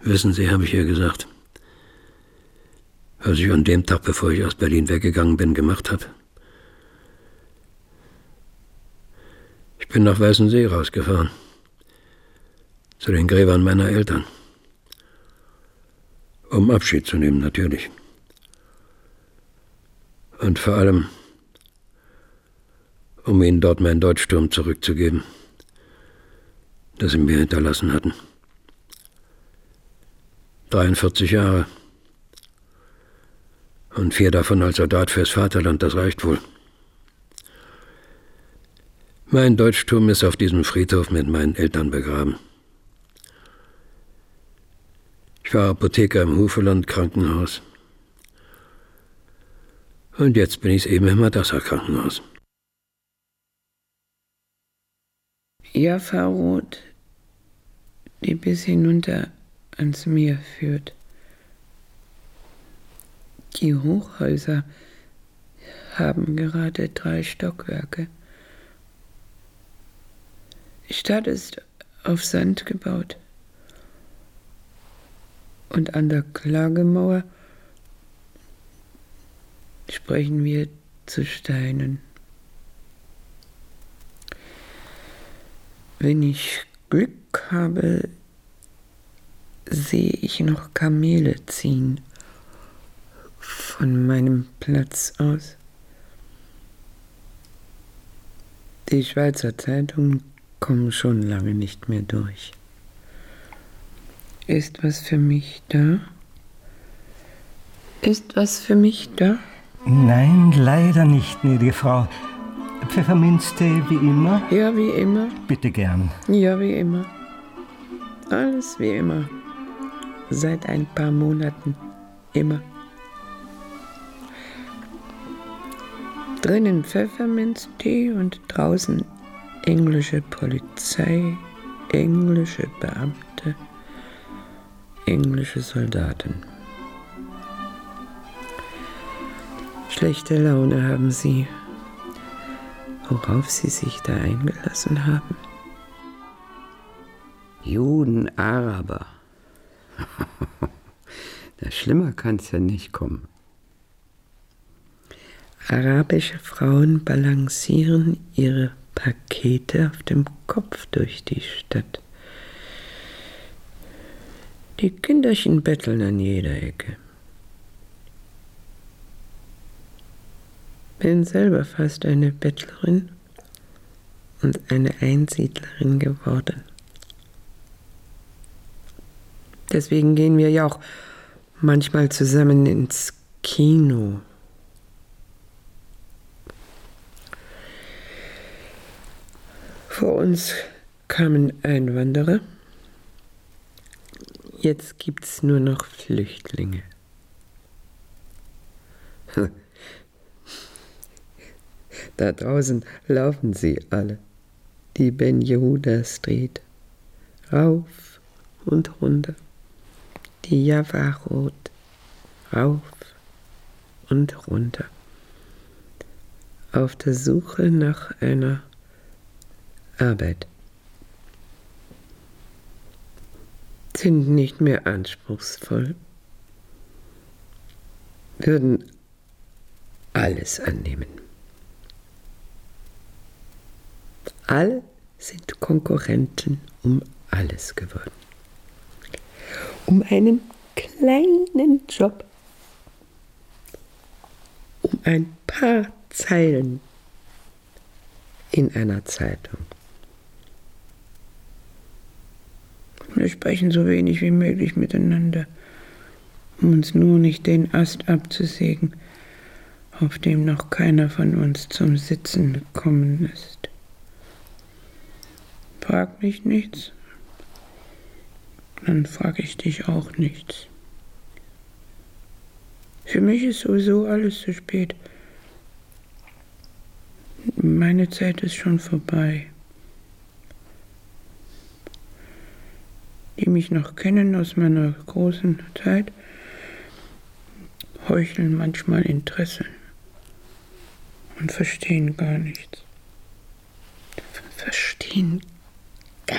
Wissen Sie, habe ich ihr gesagt, was ich an dem Tag, bevor ich aus Berlin weggegangen bin, gemacht habe? Ich bin nach Weißensee rausgefahren. Zu den Gräbern meiner Eltern. Um Abschied zu nehmen, natürlich. Und vor allem, um ihnen dort mein Deutschturm zurückzugeben, das sie mir hinterlassen hatten. 43 Jahre. Und 4 davon als Soldat fürs Vaterland, das reicht wohl. Mein Deutschturm ist auf diesem Friedhof mit meinen Eltern begraben. Ich war Apotheker im Hufeland Krankenhaus. Und jetzt bin ich eben im Hadassah Krankenhaus. Jaffa Road, die bis hinunter ans Meer führt. Die Hochhäuser haben gerade 3 Stockwerke. Die Stadt ist auf Sand gebaut. Und an der Klagemauer sprechen wir zu Steinen. Wenn ich Glück habe, sehe ich noch Kamele ziehen von meinem Platz aus. Die Schweizer Zeitungen kommen schon lange nicht mehr durch. Ist was für mich da? Ist was für mich da? Nein, leider nicht, gnädige Frau. Pfefferminztee wie immer? Ja, wie immer. Bitte gern. Ja, wie immer. Alles wie immer. Seit ein paar Monaten. Immer. Drinnen Pfefferminztee und draußen englische Polizei, englische Beamte, englische Soldaten. Schlechte Laune haben sie, worauf sie sich da eingelassen haben. Juden, Araber. Na, schlimmer kann's ja nicht kommen. Arabische Frauen balancieren ihre Pakete auf dem Kopf durch die Stadt. Die Kinderchen betteln an jeder Ecke. Bin selber fast eine Bettlerin und eine Einsiedlerin geworden. Deswegen gehen wir ja auch manchmal zusammen ins Kino. Vor uns kamen Einwanderer. Jetzt gibt's nur noch Flüchtlinge. Da draußen laufen sie alle. Die Ben Yehuda Street. Rauf und runter. Die Jaffa Road. Rauf und runter. Auf der Suche nach einer Arbeit. Sind nicht mehr anspruchsvoll. Würden alles annehmen. Alle sind Konkurrenten um alles geworden. Um einen kleinen Job. Um ein paar Zeilen in einer Zeitung. Wir sprechen so wenig wie möglich miteinander, um uns nur nicht den Ast abzusägen, auf dem noch keiner von uns zum Sitzen gekommen ist. Frag mich nichts, dann frag ich dich auch nichts. Für mich ist sowieso alles zu spät. Meine Zeit ist schon vorbei. Die mich noch kennen aus meiner großen Zeit, heucheln manchmal Interesse und verstehen gar nichts. Verstehen